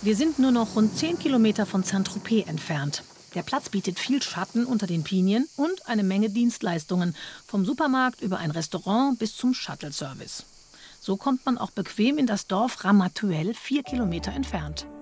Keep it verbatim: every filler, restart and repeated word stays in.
Wir sind nur noch rund zehn Kilometer von Saint-Tropez entfernt. Der Platz bietet viel Schatten unter den Pinien und eine Menge Dienstleistungen, vom Supermarkt über ein Restaurant bis zum Shuttle-Service. So kommt man auch bequem in das Dorf Ramatuelle, vier Kilometer entfernt.